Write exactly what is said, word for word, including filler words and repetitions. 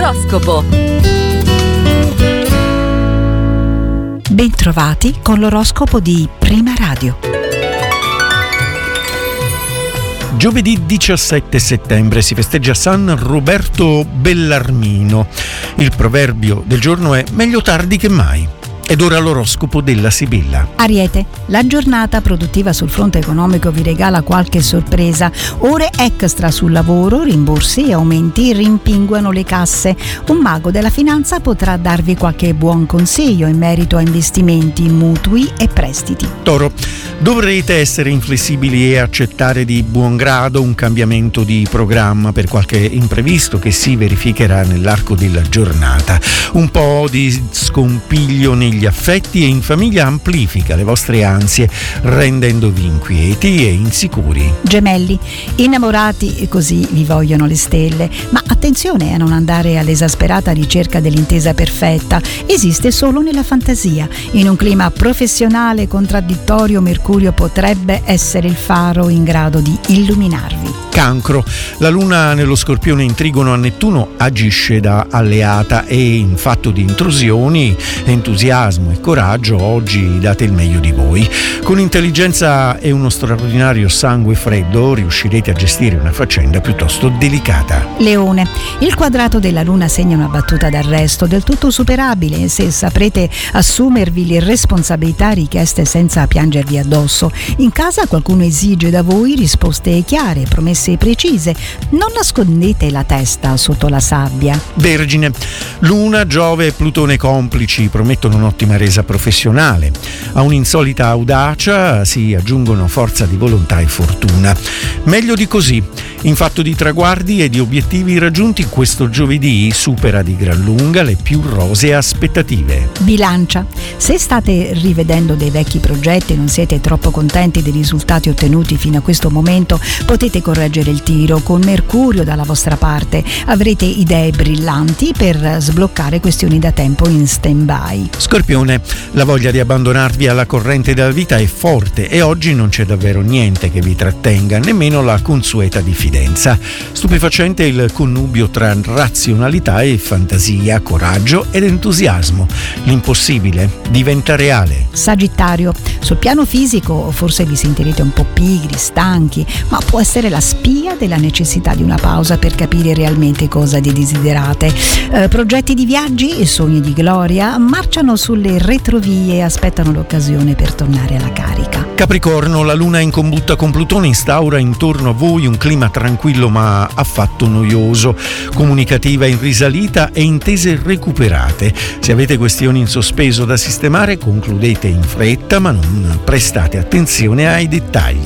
L'oroscopo. Bentrovati con l'oroscopo di Prima Radio. Giovedì diciassette settembre si festeggia San Roberto Bellarmino. Il proverbio del giorno è meglio tardi che mai. Ed ora l'oroscopo della Sibilla. Ariete, la giornata produttiva sul fronte economico vi regala qualche sorpresa. Ore extra sul lavoro, rimborsi e aumenti rimpinguano le casse. Un mago della finanza potrà darvi qualche buon consiglio in merito a investimenti, mutui e prestiti. Toro, dovrete essere inflessibili e accettare di buon grado un cambiamento di programma per qualche imprevisto che si verificherà nell'arco della giornata. Un po' di scompiglio negli gli affetti e in famiglia amplifica le vostre ansie, rendendovi inquieti e insicuri. Gemelli, innamorati così vi vogliono le stelle, ma attenzione a non andare all'esasperata ricerca dell'intesa perfetta, esiste solo nella fantasia. In un clima professionale contraddittorio, Mercurio potrebbe essere il faro in grado di illuminarvi. Cancro, la luna nello Scorpione in trigono a Nettuno agisce da alleata e in fatto di intrusioni, entusiasmo e coraggio oggi date il meglio di voi. Con intelligenza e uno straordinario sangue freddo riuscirete a gestire una faccenda piuttosto delicata. Leone, il quadrato della luna segna una battuta d'arresto del tutto superabile se saprete assumervi le responsabilità richieste senza piangervi addosso. In casa qualcuno esige da voi risposte chiare, promesse precise. Non nascondete la testa sotto la sabbia. Vergine, Luna, Giove e Plutone complici promettono un'ottima resa professionale. A un'insolita audacia si aggiungono forza di volontà e fortuna. Meglio di così. In fatto di traguardi e di obiettivi raggiunti, questo giovedì supera di gran lunga le più rosee aspettative. Bilancia, se state rivedendo dei vecchi progetti e non siete troppo contenti dei risultati ottenuti fino a questo momento, potete correggere il tiro con Mercurio dalla vostra parte. Avrete idee brillanti per sbloccare questioni da tempo in stand-by. Scorpione, la voglia di abbandonarvi alla corrente della vita è forte e oggi non c'è davvero niente che vi trattenga, nemmeno la consueta diffidenza. Stupefacente il connubio tra razionalità e fantasia, coraggio ed entusiasmo. L'impossibile diventa reale. Sagittario, sul piano fisico forse vi sentirete un po' pigri, stanchi, ma può essere la spia della necessità di una pausa per capire realmente cosa desiderate. Eh, progetti di viaggi e sogni di gloria marciano sulle retrovie e aspettano l'occasione per tornare alla carica. Capricorno, la luna in combutta con Plutone instaura intorno a voi un clima tranquillo ma affatto noioso, comunicativa in risalita e intese recuperate. Se avete questioni in sospeso da sistemare, concludete in fretta ma non prestate attenzione ai dettagli.